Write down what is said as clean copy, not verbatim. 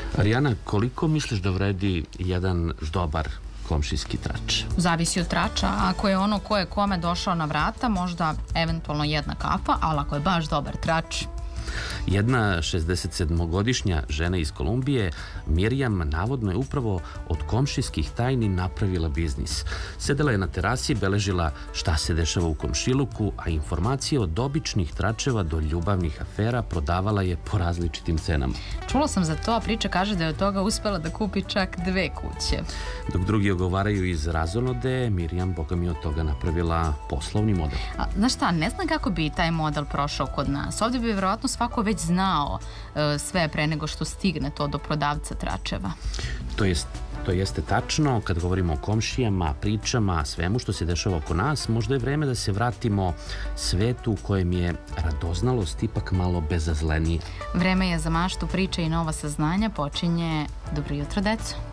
Arijana, koliko misliš da vredi jedan dobar komšijski trač? Zavisi od trača. Ako je ono ko je kome došao na vrata, možda eventualno jedna kafa, ali ako je baš dobar trač... Jedna 67-godišnja žena iz Kolumbije, Mirjam, navodno je upravo od komšijskih tajni napravila biznis. Sedela je na terasi, beležila šta se dešava u komšiluku, a informacije od običnih tračeva do ljubavnih afera prodavala je po različitim cenama. Čula sam za to, a priča kaže da je od toga uspela da kupi čak 2 kuće. Dok drugi ogovaraju iz razonode, Mirjam, boga mi, od toga napravila poslovni model. Znaš šta, ne znam kako bi taj model prošao kod nas. Ovdje bi vjerojatno svako već znao sve pre nego što stigne to do prodavca tračeva. To jeste tačno. Kad govorimo o komšijama, pričama, svemu što se dešava oko nas, možda je vreme da se vratimo svetu u kojem je radoznalost ipak malo bezazlenija. Vreme je za maštu, priče i nova saznanja. Počinje Dobro jutro, deco.